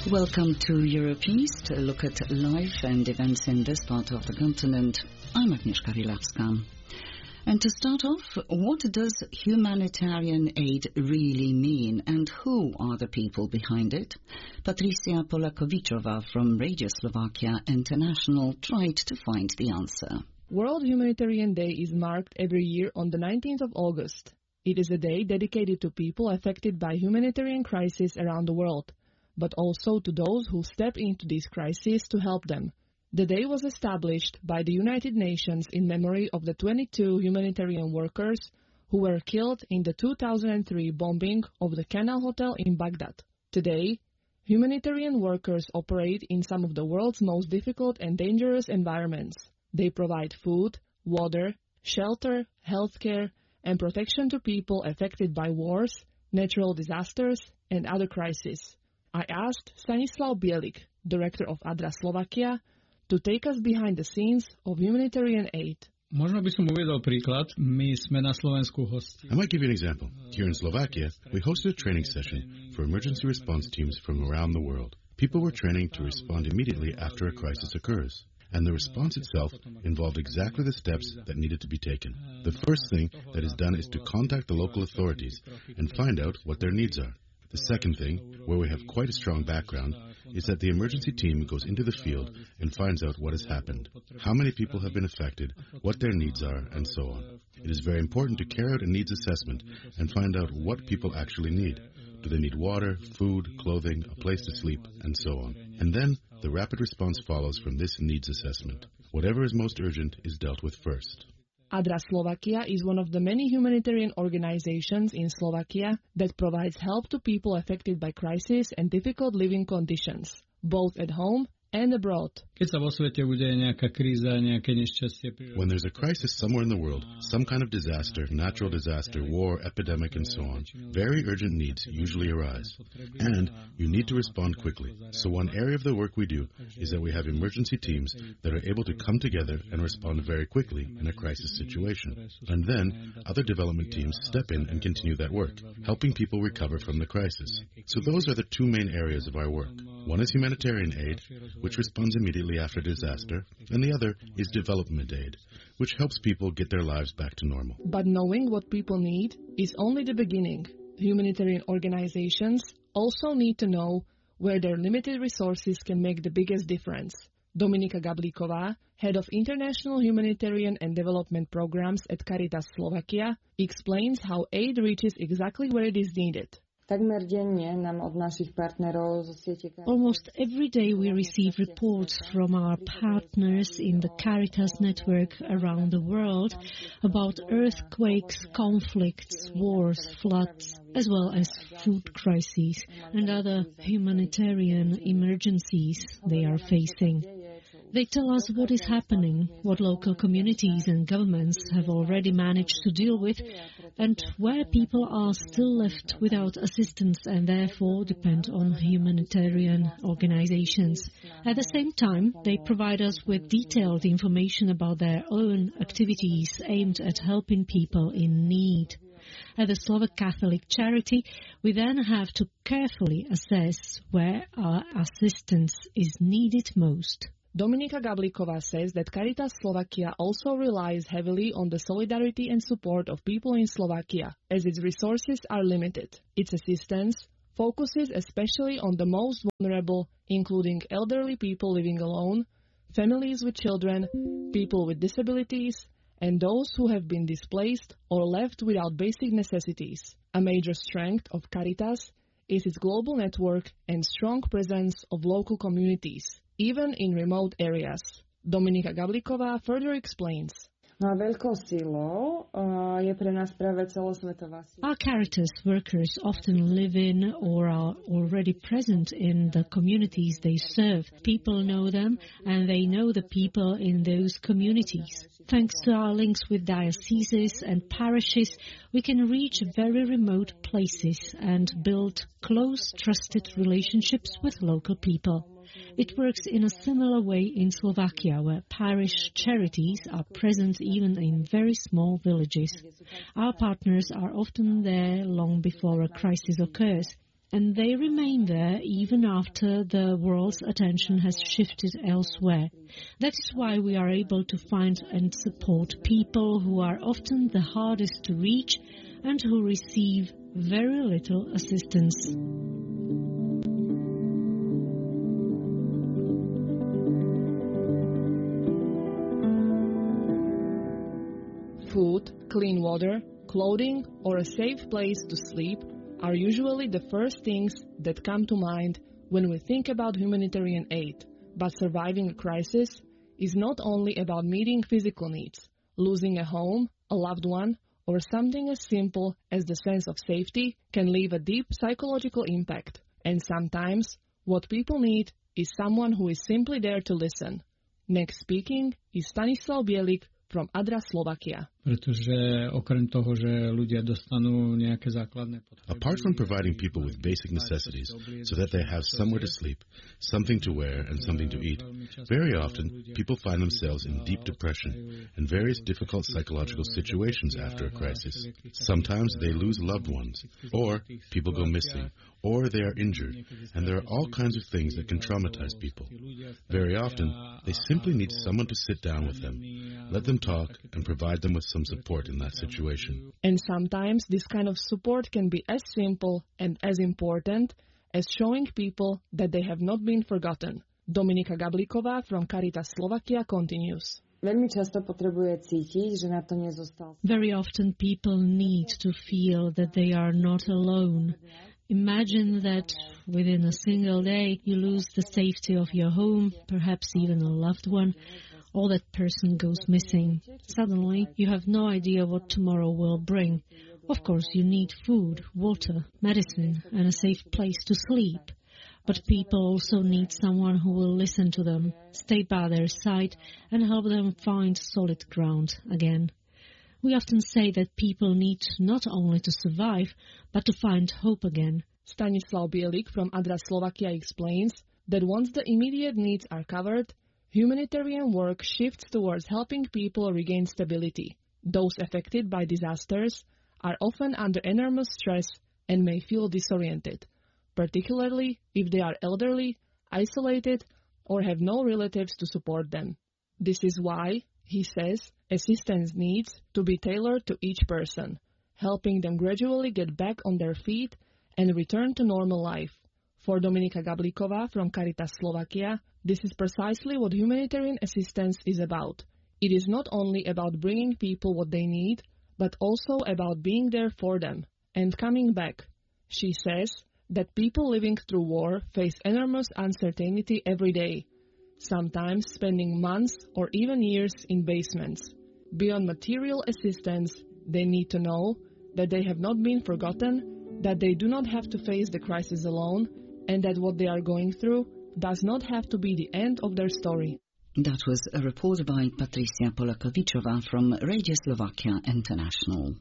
Welcome to Europe East, a look at life and events in this part of the continent. I'm Agnieszka Rilewska. And to start off, what does humanitarian aid really mean, and who are the people behind it? Patricia Polakovičová from Radio Slovakia International tried to find the answer. World Humanitarian Day is marked every year on the 19th of August. It is a day dedicated to people affected by humanitarian crises around the world, but also to those who step into these crises to help them. The day was established by the United Nations in memory of the 22 humanitarian workers who were killed in the 2003 bombing of the Canal Hotel in Baghdad. Today, humanitarian workers operate in some of the world's most difficult and dangerous environments. They provide food, water, shelter, healthcare, and protection to people affected by wars, natural disasters, and other crises. I asked Stanislav Bielik, director of ADRA Slovakia, to take us behind the scenes of humanitarian aid. Možno by som uviedol príklad. My sme na Slovensku hosti. I might give you an example. Here in Slovakia, we hosted a training session for emergency response teams from around the world. People were training to respond immediately after a crisis occurs. And the response itself involved exactly the steps that needed to be taken. The first thing that is done is to contact the local authorities and find out what their needs are. The second thing, where we have quite a strong background, is that the emergency team goes into the field and finds out what has happened, how many people have been affected, what their needs are, and so on. It is very important to carry out a needs assessment and find out what people actually need. Do they need water, food, clothing, a place to sleep, and so on. And then the rapid response follows from this needs assessment. Whatever is most urgent is dealt with first. ADRA Slovakia is one of the many humanitarian organizations in Slovakia that provides help to people affected by crisis and difficult living conditions, both at home and abroad. Keď sa vo svete udeje nejaká kríza, nejaké nešťastie. When there's a crisis somewhere in the world, some kind of disaster, natural disaster, war, epidemic, and so on, very urgent needs usually arise. And you need to respond quickly. So one area of the work we do is that we have emergency teams that are able to come together and respond very quickly in a crisis situation. And then other development teams step in and continue that work, helping people recover from the crisis. So those are the two main areas of our work. One is humanitarian aid, which responds immediately after disaster, and the other is development aid, which helps people get their lives back to normal. But knowing what people need is only the beginning. Humanitarian organizations also need to know where their limited resources can make the biggest difference. Dominika Gablíková, head of International Humanitarian and Development Programs at Caritas Slovakia, explains how aid reaches exactly where it is needed. Almost every day we receive reports from our partners in the Caritas network around the world about earthquakes, conflicts, wars, floods, as well as food crises and other humanitarian emergencies they are facing. They tell us what is happening, what local communities and governments have already managed to deal with, and where people are still left without assistance and therefore depend on humanitarian organizations. At the same time, they provide us with detailed information about their own activities aimed at helping people in need. At the Slovak Catholic Charity, we then have to carefully assess where our assistance is needed most. Dominika Gablíková says that Caritas Slovakia also relies heavily on the solidarity and support of people in Slovakia, as its resources are limited. Its assistance focuses especially on the most vulnerable, including elderly people living alone, families with children, people with disabilities, and those who have been displaced or left without basic necessities. A major strength of Caritas is its global network and strong presence of local communities, even in remote areas. Dominika Gablíková further explains. Our Caritas workers often live in or are already present in the communities they serve. People know them and they know the people in those communities. Thanks to our links with dioceses and parishes, we can reach very remote places and build close, trusted relationships with local people. It works in a similar way in Slovakia, where parish charities are present even in very small villages. Our partners are often there long before a crisis occurs. and they remain there even after the world's attention has shifted elsewhere. That is why we are able to find and support people who are often the hardest to reach and who receive very little assistance. Food, clean water, clothing, or a safe place to sleep are usually the first things that come to mind when we think about humanitarian aid. But surviving a crisis is not only about meeting physical needs. Losing a home, a loved one, or something as simple as the sense of safety can leave a deep psychological impact. And sometimes what people need is someone who is simply there to listen. Next speaking is Stanislav Bielik from Adra, Slovakia. Pretože okrem toho, že ľudia dostanú nejaké základné potreby. Apart from providing people with basic necessities so that they have somewhere to sleep, something to wear, and something to eat, very often people find themselves in deep depression and various difficult psychological situations after a crisis. Sometimes they lose loved ones, or people go missing, or they are injured, and there are all kinds of things that can traumatize people. Very often, they simply need someone to sit down with them, let them talk, and provide them with some support in that situation. And sometimes this kind of support can be as simple and as important as showing people that they have not been forgotten. Dominika Gablíková from Caritas Slovakia continues. Very often people need to feel that they are not alone. Imagine that within a single day you lose the safety of your home, perhaps even a loved one, or that person goes missing. Suddenly, you have no idea what tomorrow will bring. Of course, you need food, water, medicine, and a safe place to sleep. But people also need someone who will listen to them, stay by their side, and help them find solid ground again. We often say that people need not only to survive, but to find hope again. Stanislav Bielik from Adra, Slovakia explains that once the immediate needs are covered, humanitarian work shifts towards helping people regain stability. Those affected by disasters are often under enormous stress and may feel disoriented, particularly if they are elderly, isolated, or have no relatives to support them. This is why, he says, assistance needs to be tailored to each person, helping them gradually get back on their feet and return to normal life. For Dominika Gablíková from Caritas Slovakia, this is precisely what humanitarian assistance is about. It is not only about bringing people what they need, but also about being there for them and coming back. She says that people living through war face enormous uncertainty every day, sometimes spending months or even years in basements. Beyond material assistance, they need to know that they have not been forgotten, that they do not have to face the crisis alone, and that what they are going through does not have to be the end of their story. That was a report by Patricia Polakovičová from Radio Slovakia International.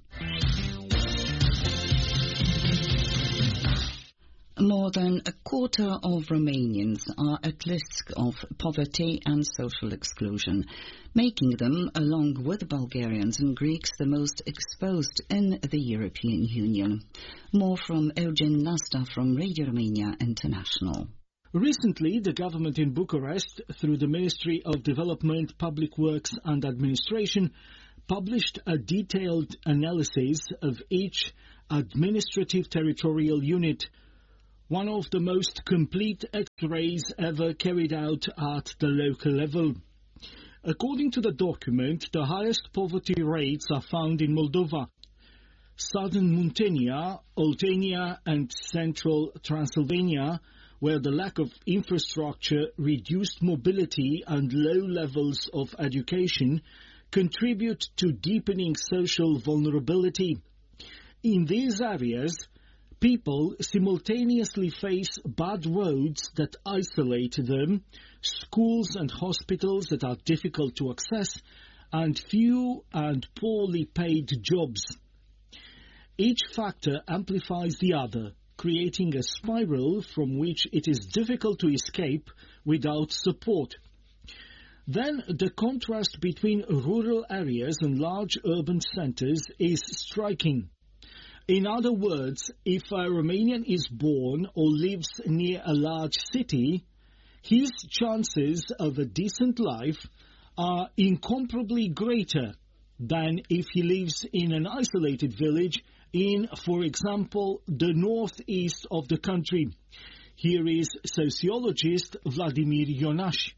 More than a quarter of Romanians are at risk of poverty and social exclusion, making them, along with Bulgarians and Greeks, the most exposed in the European Union. More from Eugen Nasta from Radio Romania International. Recently, the government in Bucharest, through the Ministry of Development, Public Works and Administration, published a detailed analysis of each administrative territorial unit, one of the most complete X-rays ever carried out at the local level. According to the document, the highest poverty rates are found in Moldova, southern Muntenia, Oltenia and central Transylvania, where the lack of infrastructure, reduced mobility and low levels of education contribute to deepening social vulnerability. In these areas, people simultaneously face bad roads that isolate them, schools and hospitals that are difficult to access, and few and poorly paid jobs. Each factor amplifies the other, creating a spiral from which it is difficult to escape without support. Then the contrast between rural areas and large urban centers is striking. In other words, if a Romanian is born or lives near a large city, his chances of a decent life are incomparably greater than if he lives in an isolated village in, for example, the northeast of the country. Here is sociologist Vladimir Ionaș.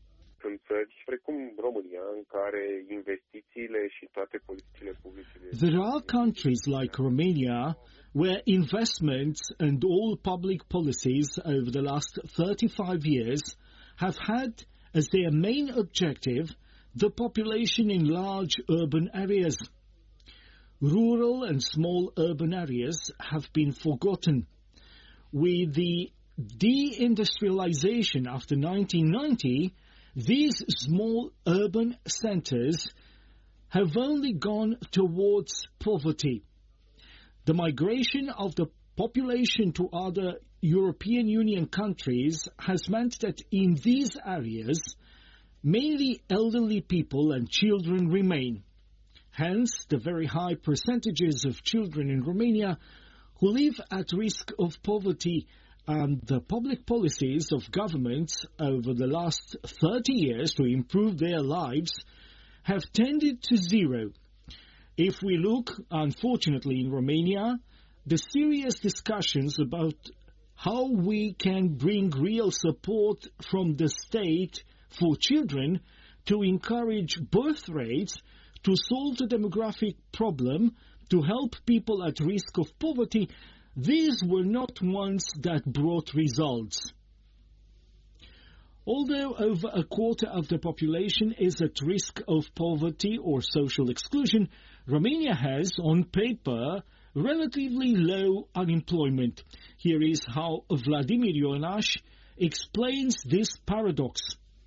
There are countries like Romania where investments and all public policies over the last 35 years have had as their main objective the population in large urban areas. Rural and small urban areas have been forgotten. With the deindustrialization after 1990, these small urban centers have only gone towards poverty. The migration of the population to other European Union countries has meant that in these areas, mainly elderly people and children remain. Hence, the very high percentages of children in Romania who live at risk of poverty, and the public policies of governments over the last 30 years to improve their lives have tended to zero. If we look, unfortunately, in Romania, the serious discussions about how we can bring real support from the state for children to encourage birth rates, to solve the demographic problem, to help people at risk of poverty, these were not ones that brought results. Although over a quarter of the population is at risk of poverty or social exclusion, Romania has, on paper, relatively low unemployment. Here is how Vladimir Ionaș explains this paradox.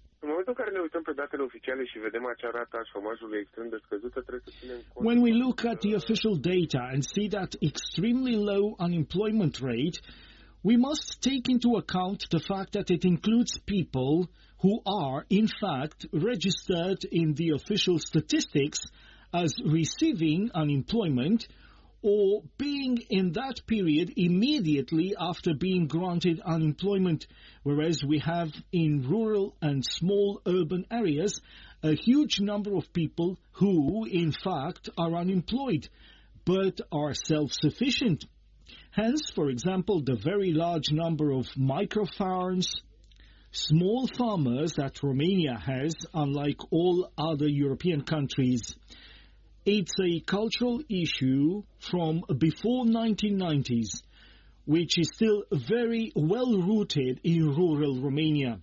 When we look at the official data and see that extremely low unemployment rate, we must take into account the fact that it includes people who are, in fact, registered in the official statistics as receiving unemployment or being in that period immediately after being granted unemployment, whereas we have in rural and small urban areas a huge number of people who, in fact, are unemployed, but are self-sufficient. Hence, for example, the very large number of microfarms, small farmers that Romania has, unlike all other European countries. It's a cultural issue from before 1990s, which is still very well rooted in rural Romania.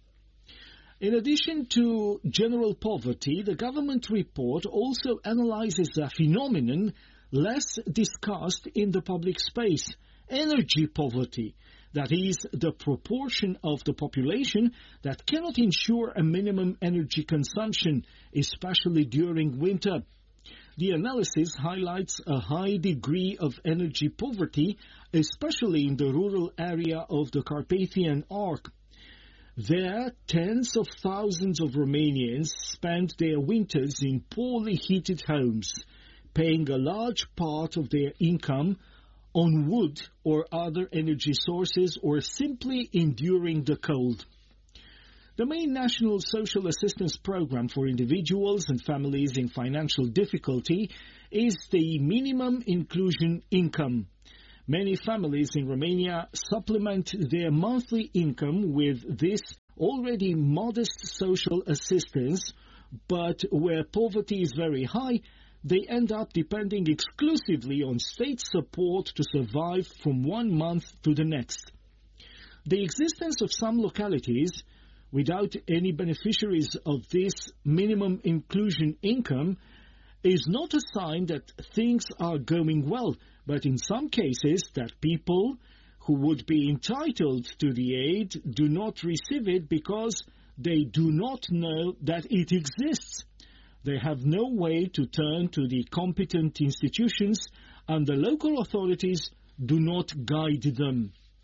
In addition to general poverty, the government report also analyzes a phenomenon less discussed in the public space, energy poverty. That is, the proportion of the population that cannot ensure a minimum energy consumption, especially during winter. The analysis highlights a high degree of energy poverty, especially in the rural area of the Carpathian Arc. There, tens of thousands of Romanians spend their winters in poorly heated homes, paying a large part of their income on wood or other energy sources, or simply enduring the cold. The main national social assistance program for individuals and families in financial difficulty is the minimum inclusion income. Many families in Romania supplement their monthly income with this already modest social assistance, but where poverty is very high, they end up depending exclusively on state support to survive from one month to the next. The existence of some localities without any beneficiaries of this minimum inclusion income is not a sign that things are going well, but in some cases that people who would be entitled to the aid do not receive it because they do not know that it exists. They have no way to turn to the competent institutions, and the local authorities do not guide them.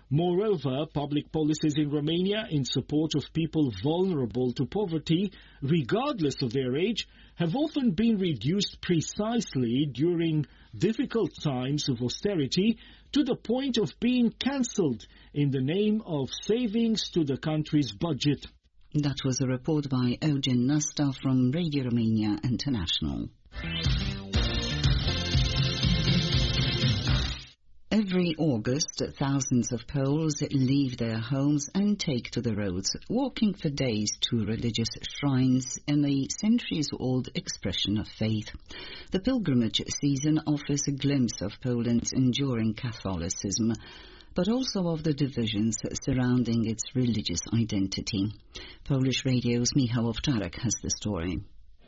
Moreover, public policies in Romania in support of people vulnerable to poverty, regardless of their age, have often been reduced precisely during difficult times of austerity to the point of being cancelled in the name of savings to the country's budget. That was a report by Eugen Nasta from Radio Romania International. Every August, thousands of Poles leave their homes and take to the roads, walking for days to religious shrines in a centuries-old expression of faith. The pilgrimage season offers a glimpse of Poland's enduring Catholicism, but also of the divisions surrounding its religious identity. Polish Radio's Michał Owczarek has the story.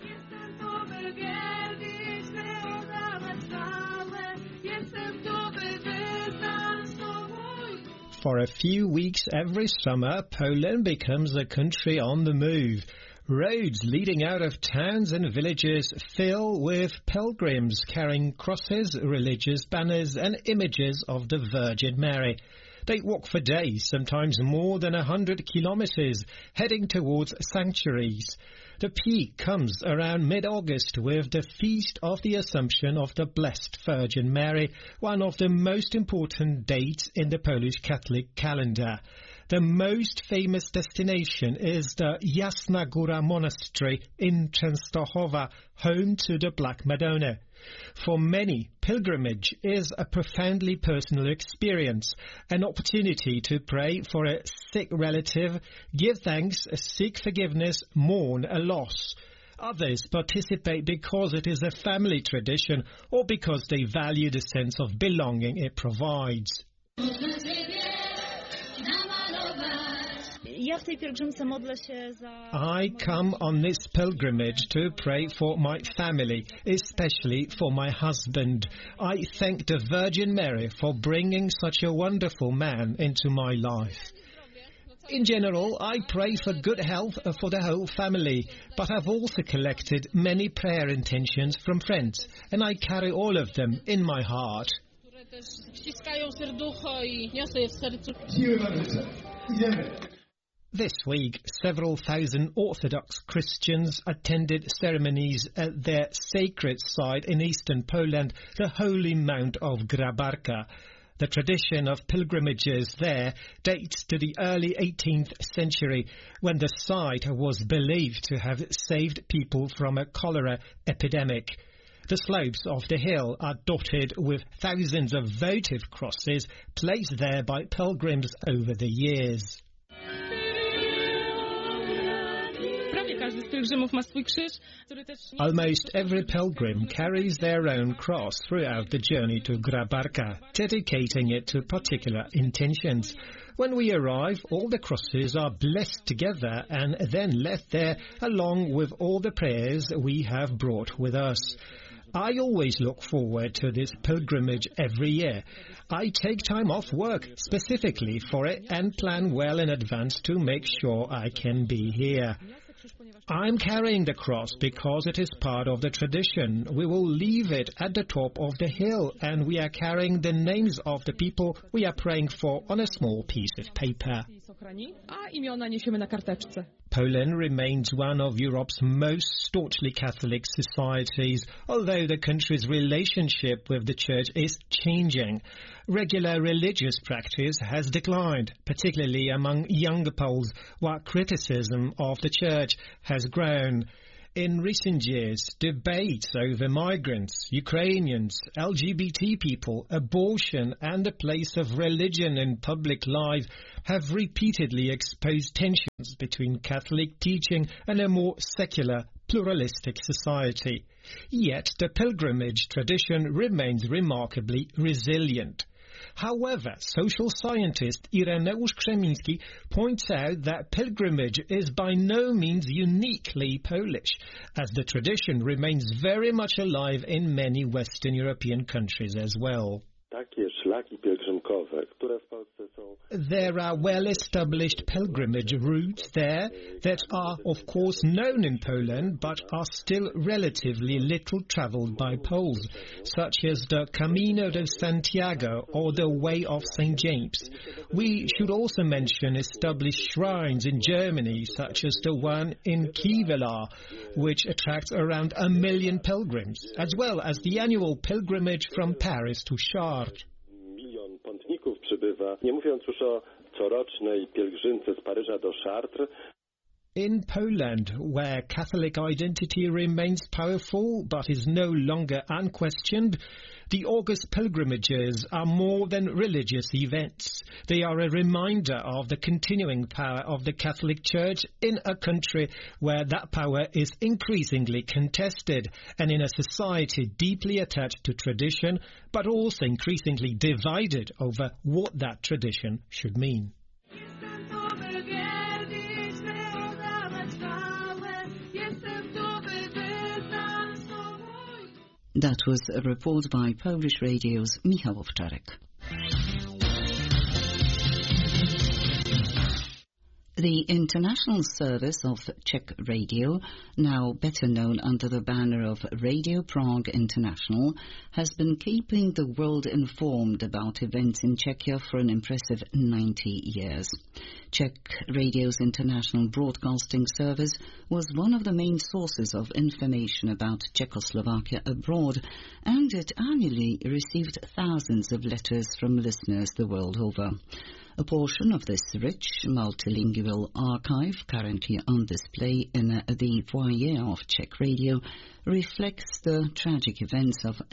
For a few weeks every summer, Poland becomes a country on the move. Roads leading out of towns and villages fill with pilgrims carrying crosses, religious banners and images of the Virgin Mary. They walk for days, sometimes more than 100 kilometers, heading towards sanctuaries. The peak comes around mid-August with the Feast of the Assumption of the Blessed Virgin Mary, one of the most important dates in the Polish Catholic calendar. The most famous destination is the Jasna Góra Monastery in Częstochowa, home to the Black Madonna. For many, pilgrimage is a profoundly personal experience, an opportunity to pray for a sick relative, give thanks, seek forgiveness, mourn a loss. Others participate because it is a family tradition or because they value the sense of belonging it provides. I come on this pilgrimage to pray for my family, especially for my husband. I thank the Virgin Mary for bringing such a wonderful man into my life. In general, I pray for good health for the whole family, but I've also collected many prayer intentions from friends, and I carry all of them in my heart. This week, several thousand Orthodox Christians attended ceremonies at their sacred site in eastern Poland, the Holy Mount of Grabarka. The tradition of pilgrimages there dates to the early 18th century, when the site was believed to have saved people from a cholera epidemic. The slopes of the hill are dotted with thousands of votive crosses placed there by pilgrims over the years. Almost every pilgrim carries their own cross throughout the journey to Grabarka, dedicating it to particular intentions. When we arrive, all the crosses are blessed together and then left there along with all the prayers we have brought with us. I always look forward to this pilgrimage every year. I take time off work specifically for it and plan well in advance to make sure I can be here. I'm carrying the cross because it is part of the tradition. We will leave it at the top of the hill, and we are carrying the names of the people we are praying for on a small piece of paper. Poland remains one of Europe's most staunchly Catholic societies, although the country's relationship with the Church is changing. Regular religious practice has declined, particularly among younger Poles, while criticism of the Church has grown. In recent years, debates over migrants, Ukrainians, LGBT people, abortion and the place of religion in public life have repeatedly exposed tensions between Catholic teaching and a more secular, pluralistic society. Yet the pilgrimage tradition remains remarkably resilient. However, social scientist Ireneusz Krzemiński points out that pilgrimage is by no means uniquely Polish, as the tradition remains very much alive in many Western European countries as well. There are well-established pilgrimage routes there that are, of course, known in Poland, but are still relatively little travelled by Poles, such as the Camino de Santiago or the Way of St. James. We should also mention established shrines in Germany, such as the one in Kevelaer, which attracts around 1 million pilgrims, as well as the annual pilgrimage from Paris to Chartres. In Poland, where Catholic identity remains powerful but is no longer unquestioned, the August pilgrimages are more than religious events. They are a reminder of the continuing power of the Catholic Church in a country where that power is increasingly contested and in a society deeply attached to tradition, but also increasingly divided over what that tradition should mean. That was a report by Polish Radio's Michał Owczarek. The international service of Czech Radio, now better known under the banner of Radio Prague International, has been keeping the world informed about events in Czechia for an impressive 90 years. Czech Radio's international broadcasting service was one of the main sources of information about Czechoslovakia abroad, and it annually received thousands of letters from listeners the world over. A portion of this rich multilingual archive, currently on display in the foyer of Czech Radio, reflects the tragic events of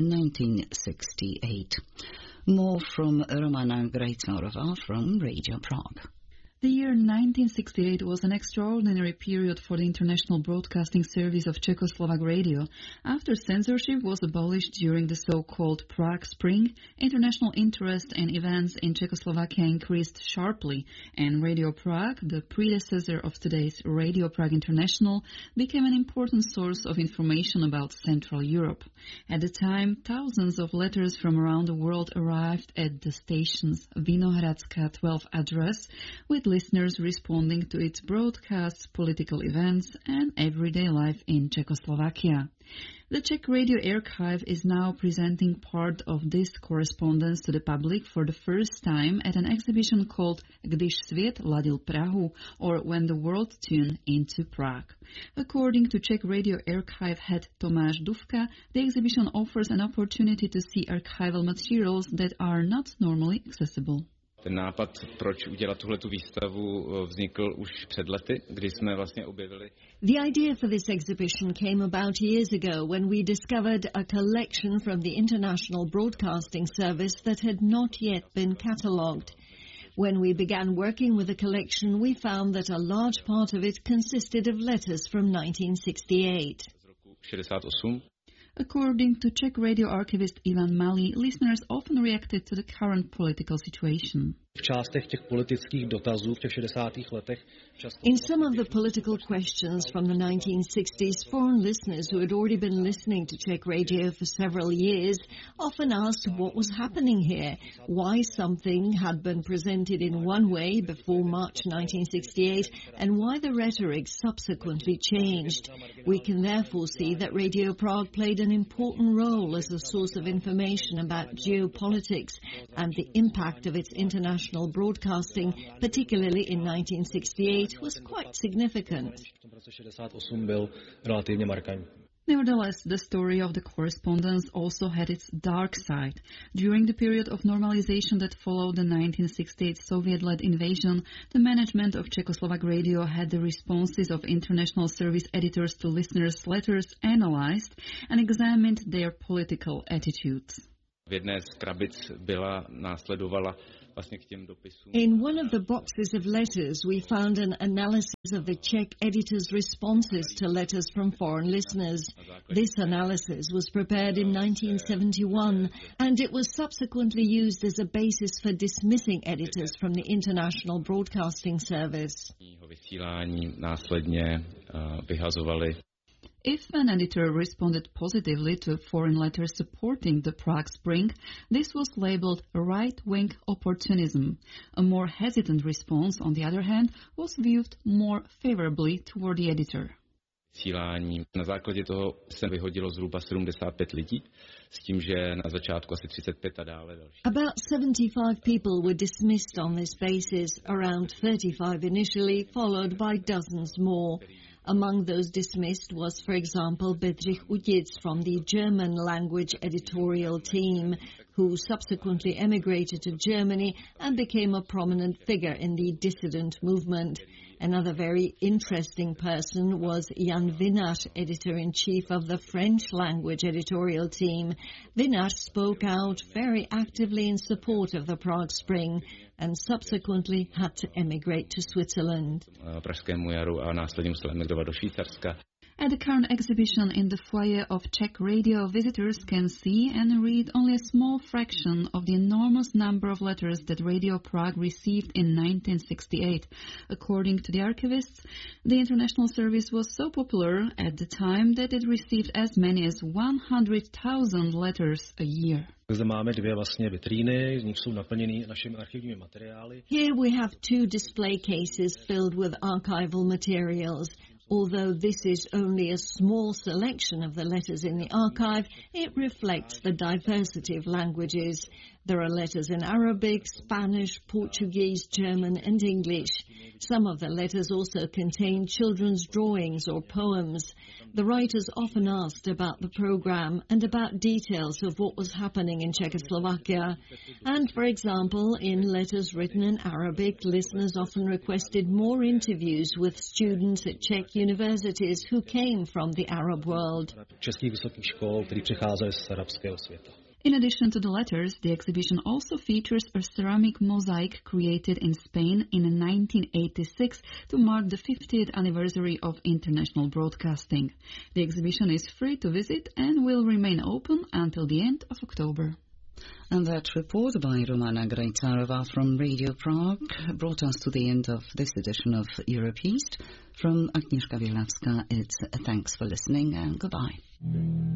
1968. More from Romana Grejcorova from Radio Prague. The year 1968 was an extraordinary period for the international broadcasting service of Czechoslovak Radio. After censorship was abolished during the so-called Prague Spring, international interest and events in Czechoslovakia increased sharply, and Radio Prague, the predecessor of today's Radio Prague International, became an important source of information about Central Europe. At the time, thousands of letters from around the world arrived at the station's Vinohradska 12 address, with listeners responding to its broadcasts, political events, and everyday life in Czechoslovakia. The Czech Radio Archive is now presenting part of this correspondence to the public for the first time at an exhibition called Když svět ladil Prahu, or When the World Tuned into Prague. According to Czech Radio Archive head Tomáš Dufka, the exhibition offers an opportunity to see archival materials that are not normally accessible. Ten nápad, proč udělat tuhletu výstavu, vznikl už před lety, kdy jsme vlastně objevili. The idea for this exhibition came about years ago when we discovered a collection from the International Broadcasting Service that had not yet been catalogued. When we began working with the collection, we found that a large part of it consisted of letters from 1968. According to Czech radio archivist Ivan Malý, listeners often reacted to the current political situation. In some of the political questions from the 1960s, foreign listeners who had already been listening to Czech radio for several years often asked what was happening here, why something had been presented in one way before March 1968, and why the rhetoric subsequently changed. We can therefore see that Radio Prague played an important role as a source of information about geopolitics and the impact of its international broadcasting, particularly in 1968, was quite significant. Nevertheless, the story of the correspondence also had its dark side. During the period of normalization that followed the 1968 Soviet-led invasion, the management of Czechoslovak Radio had the responses of international service editors to listeners' letters analyzed and examined their political attitudes. In one of the boxes of letters, we found an analysis of the Czech editors' responses to letters from foreign listeners. This analysis was prepared in 1971, and it was subsequently used as a basis for dismissing editors from the International Broadcasting Service. if an editor responded positively to a foreign letter supporting the Prague Spring, this was labeled right-wing opportunism. A more hesitant response, on the other hand, was viewed more favorably toward the editor. Na základě toho se vyhodilo zhruba 75 lidí, s tím, že na začátku asi 35 a dále další. About 75 people were dismissed on this basis, around 35 initially, followed by dozens more. Among those dismissed was, for example, Bedřich Utic from the German language editorial team, who subsequently emigrated to Germany and became a prominent figure in the dissident movement. Another very interesting person was Jan Vinař, editor-in-chief of the French language editorial team. Vinař spoke out very actively in support of the Prague Spring and subsequently had to emigrate to Switzerland. Pražskému jaru a následně musel emigrovat do Švýcarska. At the current exhibition in the foyer of Czech Radio, visitors can see and read only a small fraction of the enormous number of letters that Radio Prague received in 1968. According to the archivists, the international service was so popular at the time that it received as many as 100,000 letters a year. Here we have two display cases filled with archival materials. Although this is only a small selection of the letters in the archive, it reflects the diversity of languages. There are letters in Arabic, Spanish, Portuguese, German and English. Some of the letters also contain children's drawings or poems. The writers often asked about the program and about details of what was happening in Czechoslovakia. And, for example, in letters written in Arabic, listeners often requested more interviews with students at Czech universities who came from the Arab world. In addition to the letters, the exhibition also features a ceramic mosaic created in Spain in 1986 to mark the 50th anniversary of international broadcasting. The exhibition is free to visit and will remain open until the end of October. And that report by Romana Grejcarova from Radio Prague brought us to the end of this edition of Europe East. From Agnieszka Wielawska, it's thanks for listening and goodbye.